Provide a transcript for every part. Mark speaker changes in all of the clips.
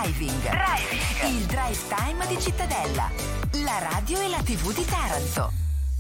Speaker 1: Driving. Il drive time di Cittadella. La radio e la TV di Taranto.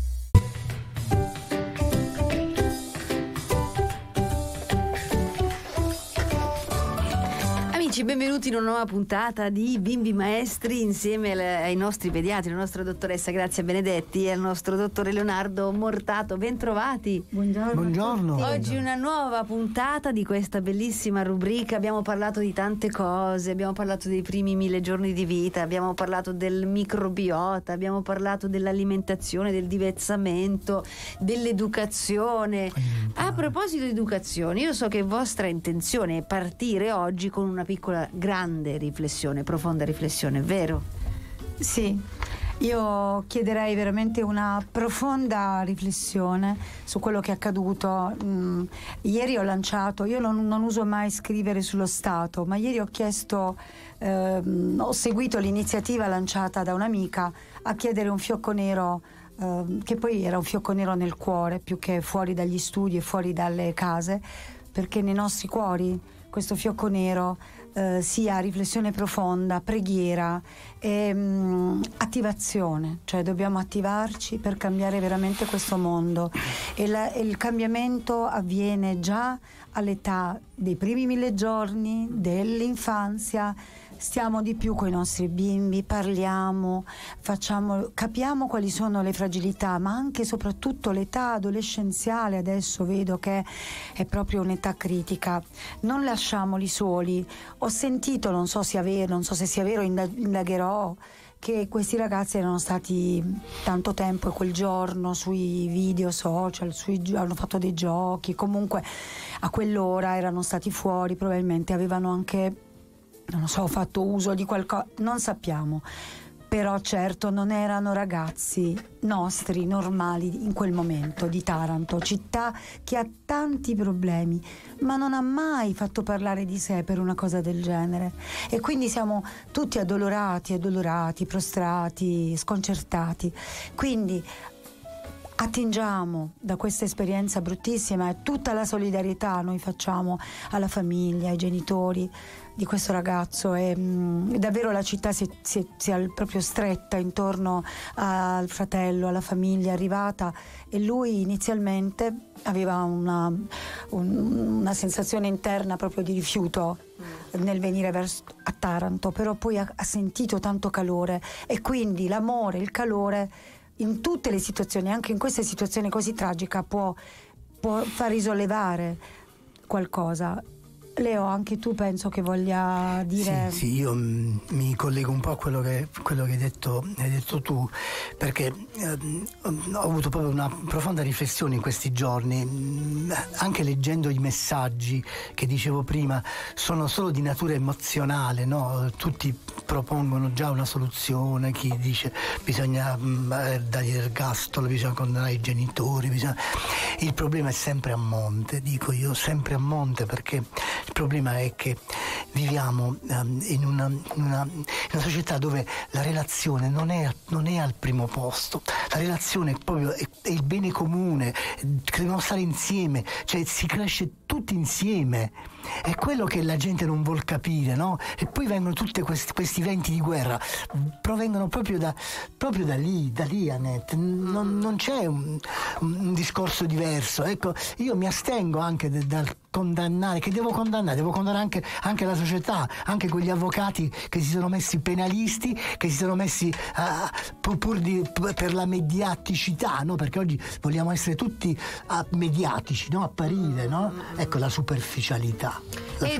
Speaker 2: Amici, benvenuti in una nuova puntata di Bimbi Maestri insieme ai nostri pediatri, la nostra dottoressa Grazia Benedetti e al nostro dottore Leonardo Mortato. Bentrovati.
Speaker 3: Buongiorno.
Speaker 2: Oggi una nuova puntata di questa bellissima rubrica. Abbiamo parlato di tante cose, abbiamo parlato dei primi 1000 giorni di vita, abbiamo parlato del microbiota, abbiamo parlato dell'alimentazione, del divezzamento, dell'educazione. A proposito di educazione, io so che vostra intenzione è partire oggi con una piccola grande riflessione, profonda riflessione, vero?
Speaker 3: Sì, io chiederei veramente una profonda riflessione su quello che è accaduto. Ieri ho lanciato, io non uso mai scrivere sullo Stato, ma ieri ho chiesto, ho seguito l'iniziativa lanciata da un'amica a chiedere un fiocco nero, che poi era un fiocco nero nel cuore più che fuori dagli studi e fuori dalle case, perché nei nostri cuori questo fiocco nero sia riflessione profonda, preghiera e attivazione, cioè dobbiamo attivarci per cambiare veramente questo mondo e il cambiamento avviene già all'età dei primi 1000 giorni, dell'infanzia. Stiamo di più con i nostri bimbi, parliamo, capiamo quali sono le fragilità, ma anche e soprattutto l'età adolescenziale adesso vedo che è proprio un'età critica. Non lasciamoli soli. Ho sentito, non so se sia vero, indagherò, che questi ragazzi erano stati tanto tempo e quel giorno sui video social, hanno fatto dei giochi, comunque a quell'ora erano stati fuori, probabilmente avevano anche, non so, fatto uso di qualcosa, non sappiamo, però certo non erano ragazzi nostri normali in quel momento di Taranto, città che ha tanti problemi ma non ha mai fatto parlare di sé per una cosa del genere, e quindi siamo tutti addolorati, prostrati, sconcertati. Quindi attingiamo da questa esperienza bruttissima e tutta la solidarietà noi facciamo alla famiglia, ai genitori di questo ragazzo, e davvero la città si è proprio stretta intorno al fratello, alla famiglia arrivata, e lui inizialmente aveva una sensazione interna proprio di rifiuto nel venire a Taranto, però poi ha sentito tanto calore, e quindi l'amore, il calore in tutte le situazioni, anche in questa situazione così tragica, può far risollevare qualcosa. Leo, anche tu penso che voglia dire...
Speaker 4: Sì, io mi collego un po' a quello che hai detto tu, perché ho avuto proprio una profonda riflessione in questi giorni, anche leggendo i messaggi che dicevo prima. Sono solo di natura emozionale, no? Tutti propongono già una soluzione, chi dice bisogna dare l'ergastolo, bisogna condannare i genitori, il problema è sempre a monte, dico io, sempre a monte, perché il problema è che viviamo in una società dove la relazione non è al primo posto. La relazione è il bene comune, dobbiamo stare insieme, cioè si cresce tutti insieme. È quello che la gente non vuol capire, no? E poi vengono tutti questi venti di guerra, provengono proprio da lì, Annette. Non c'è un discorso diverso. Ecco, io mi astengo anche dal condannare, che devo condannare anche la società, anche quegli avvocati che si sono messi penalisti, che si sono messi per la mediaticità, no? Perché oggi vogliamo essere tutti mediatici, no? Apparire, no? Ecco, la superficialità.
Speaker 2: È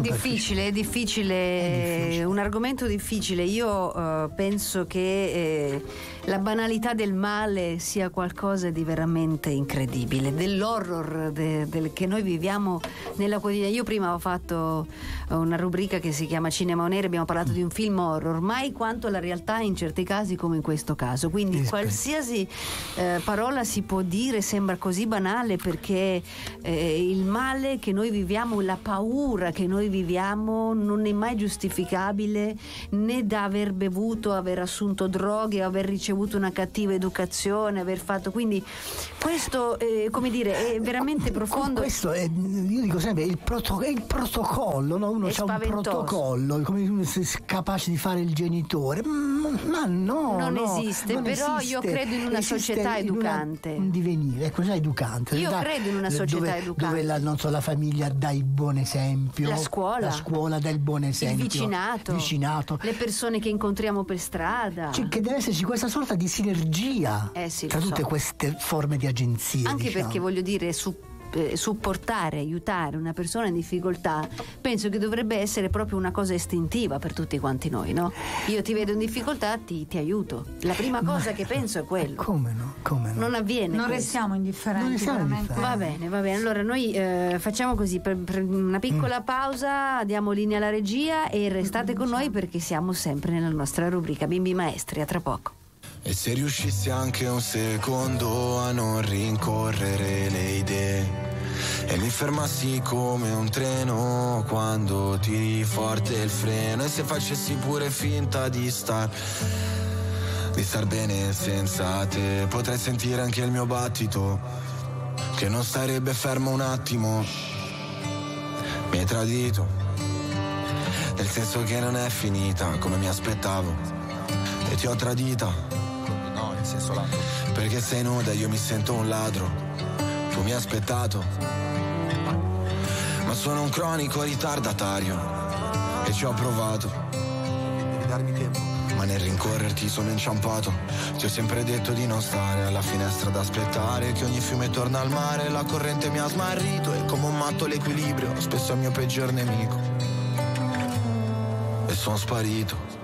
Speaker 2: difficile, un argomento difficile. Io penso che la banalità del male sia qualcosa di veramente incredibile, dell'horror che noi viviamo nella quotidianità. Io prima ho fatto una rubrica che si chiama Cinema On Air, abbiamo parlato di un film horror, mai quanto la realtà in certi casi come in questo caso, quindi qualsiasi parola si può dire sembra così banale, perché il male che noi viviamo, la paura che noi viviamo non è mai giustificabile né da aver bevuto, aver assunto droghe, aver ricevuto una cattiva educazione, aver fatto, quindi questo come dire è veramente profondo.
Speaker 4: Questo io dico sempre, il protocollo, no? Uno ha un protocollo, come uno capace di fare il genitore. Ma no,
Speaker 2: non
Speaker 4: no,
Speaker 2: esiste,
Speaker 4: non
Speaker 2: però
Speaker 4: esiste.
Speaker 2: Io credo in una società educante.
Speaker 4: Un divenire, ecco, già educante.
Speaker 2: Io credo in una società educante.
Speaker 4: Dove la famiglia dà il buon esempio.
Speaker 2: La scuola
Speaker 4: dà il buon esempio.
Speaker 2: Il vicinato. Le persone che incontriamo per strada.
Speaker 4: Cioè, che deve esserci questa sorta di sinergia tra tutte queste forme di agenzia.
Speaker 2: Anche perché voglio dire, supportare, aiutare una persona in difficoltà, penso che dovrebbe essere proprio una cosa istintiva per tutti quanti noi, no? Io ti vedo in difficoltà, ti aiuto. La prima cosa che penso è quello.
Speaker 4: Come no?
Speaker 2: Non avviene.
Speaker 3: Non restiamo indifferenti.
Speaker 2: Va bene. Allora noi facciamo così, per una piccola pausa, diamo linea alla regia e restate con noi perché siamo sempre nella nostra rubrica Bimbi Maestri. A tra poco.
Speaker 5: E se riuscissi anche un secondo a non rincorrere le idee e mi fermassi come un treno quando tiri forte il freno, e se facessi pure finta di star bene senza te, potrei sentire anche il mio battito che non starebbe fermo un attimo. Mi hai tradito, nel senso che non è finita come mi aspettavo, e ti ho tradita. No, nel senso lato. Perché sei nuda, io mi sento un ladro. Tu mi hai aspettato, ma sono un cronico ritardatario e ci ho provato. Devi darmi tempo. Ma nel rincorrerti sono inciampato. Ti ho sempre detto di non stare alla finestra ad aspettare che ogni fiume torna al mare. La corrente mi ha smarrito e come un matto l'equilibrio spesso è il mio peggior nemico. E sono sparito.